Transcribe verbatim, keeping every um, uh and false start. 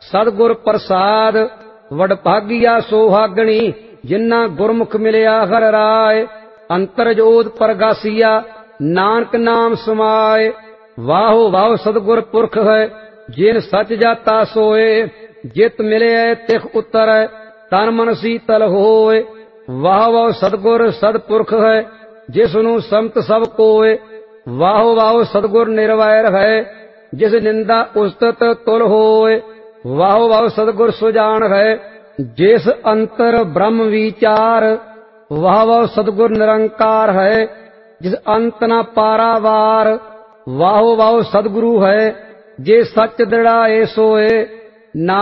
सतगुर प्रसाद वडभागिया सोहागणी, जिन्ना गुरमुख मिलिया हर राय। अंतर जोत परगासिया, नानक नाम समाए। वाहो वाहो सतगुर पुरख है, जिन सच जाता सोए। जित मिले तिख उतर, तन मन शीतल होए। वाह वाह सतगुर सतपुरख है, जिसनु समत सब कोय। वाहो वाहो सतगुर निर्वैर है, जिस निंदा उस्तत तुल होए। वाहो वाहो सतगुर सुजान है, जिस अंतर ब्रह्म विचार। वाह वाह सतगुर निरंकार है, जिस अंत न पारावार। वाहो वाहो सतगुरु है, जे सच दृढ़ाए सोए। ना